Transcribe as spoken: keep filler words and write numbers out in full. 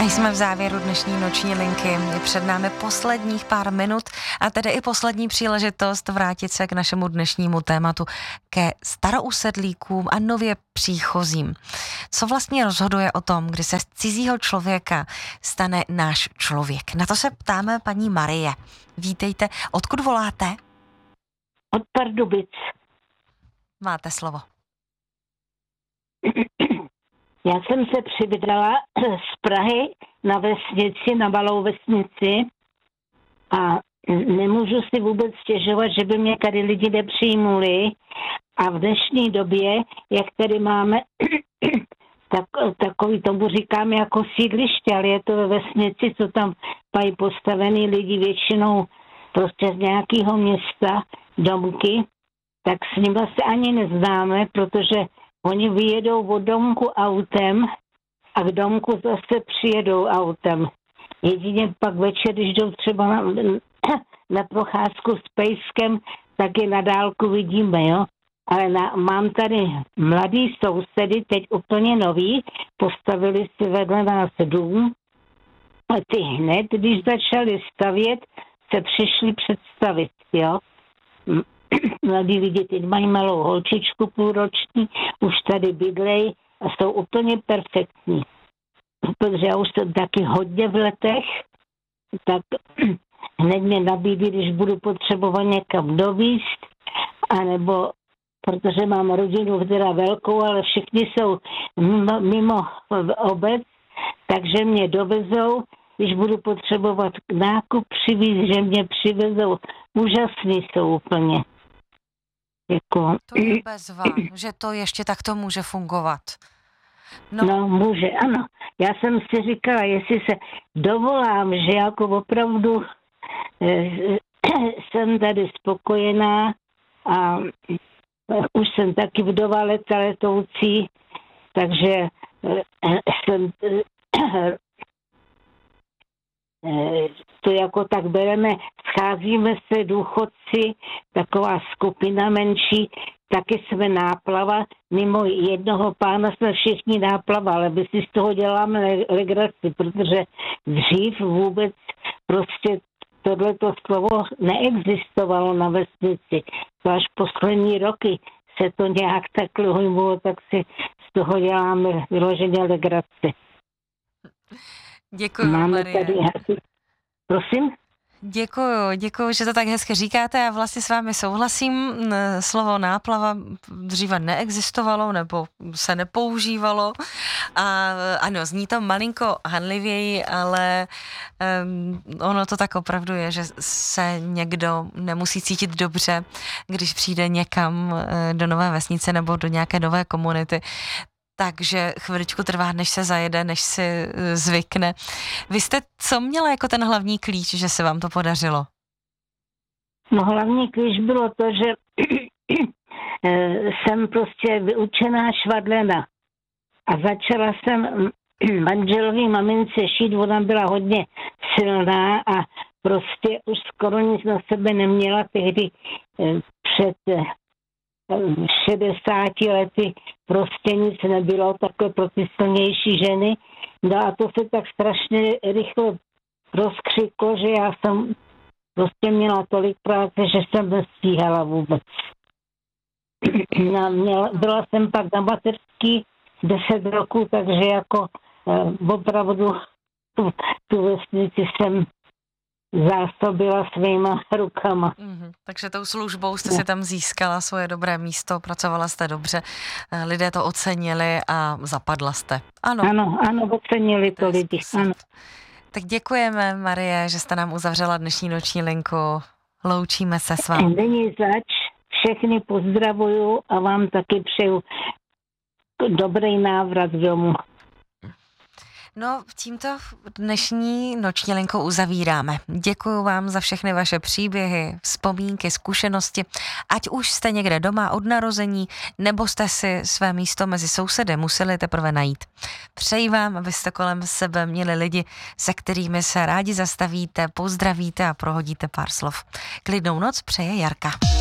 A jsme v závěru dnešní noční linky. Je před námi posledních pár minut a tedy i poslední příležitost vrátit se k našemu dnešnímu tématu, ke starousedlíkům a nově příchozím. Co vlastně rozhoduje o tom, kdy se z cizího člověka stane náš člověk? Na to se ptáme paní Marie. Vítejte. Odkud voláte? Od Pardubic. Máte slovo. Já jsem se přivydala z Prahy na vesnici, na malou vesnici a nemůžu si vůbec stěžovat, že by mě tady lidi nepřijmuli. A v dnešní době, jak tady máme tak, takový, tomu říkáme jako sídliště, ale je to ve vesnici, co tam mají postavený lidi většinou prostě z nějakého města, domky, tak s nimi se ani neznáme, protože oni vyjedou od domku autem a k domku zase přijedou autem. Jedině pak večer, když jdou třeba na, na procházku s pejskem, tak je na dálku vidíme, jo. Ale na, mám tady mladý sousedy, teď úplně nový, postavili si vedle nás dům. A ty hned, když začali stavět, se přišli představit, jo. Mladí lidi teď mají malou holčičku půlroční, už tady bydlej a jsou úplně perfektní. Protože já už jsem taky hodně v letech, tak hned mě nabídí, když budu potřebovat někam dovízt, anebo protože mám rodinu teda velkou, ale všichni jsou mimo, mimo obec, takže mě dovezou, když budu potřebovat nákup přivízt, že mě přivezou. Úžasný jsou úplně. Jako... To je bezva, že to ještě takto může fungovat. No. no, může, ano. Já jsem si říkala, jestli se dovolám, že jako opravdu eh, jsem tady spokojená a už jsem taky vdova leta letoucí, takže eh, jsem eh, to jako tak bereme, scházíme se důchodci, taková skupina menší, taky jsme náplava, mimo jednoho pána jsme všichni náplava, ale my si z toho děláme legraci, protože dřív vůbec prostě tohleto slovo neexistovalo na vesnici. To až poslední roky se to nějak takhle hojmulo, tak si z toho děláme vyloženě legraci. Děkuji, Máme Marie. Tady... Prosím? Děkuji, děkuji, že to tak hezky říkáte. Já vlastně s vámi souhlasím. Slovo náplava dříve neexistovalo nebo se nepoužívalo. A ano, zní to malinko hanlivěji, ale um, ono to tak opravdu je, že se někdo nemusí cítit dobře, když přijde někam do nové vesnice nebo do nějaké nové komunity. Takže chviličku trvá, než se zajede, než si zvykne. Vy jste co měla jako ten hlavní klíč, že se vám to podařilo? No hlavní klíč bylo to, že jsem prostě vyučená švadlena. A začala jsem manželový mamince šít, ona byla hodně silná a prostě už skoro nic na sebe neměla tehdy před šedesáti lety prostě nic nebylo takové pro ty silnější ženy. No a to se tak strašně rychle rozkřiklo, že já jsem prostě měla tolik práce, že jsem nestíhala vůbec. No, měla, byla jsem pak na mateřský deset roků, takže jako eh, opravdu tu, tu vesnici jsem zásobila svýma rukama. Mm-hmm. Takže tou službou jste si tam získala svoje dobré místo, pracovala jste dobře, lidé to ocenili a zapadla jste. Ano, ano, ano ocenili to, to lidi. Ano. Tak děkujeme, Marie, že jste nám uzavřela dnešní noční linku. Loučíme se s vámi. Není zač, všechny pozdravuju a vám taky přeju dobrý návrat domů. No, tímto dnešní noční linkou uzavíráme. Děkuju vám za všechny vaše příběhy, vzpomínky, zkušenosti. Ať už jste někde doma od narození, nebo jste si své místo mezi sousedy museli teprve najít. Přeji vám, abyste kolem sebe měli lidi, se kterými se rádi zastavíte, pozdravíte a prohodíte pár slov. Klidnou noc přeje Jarka.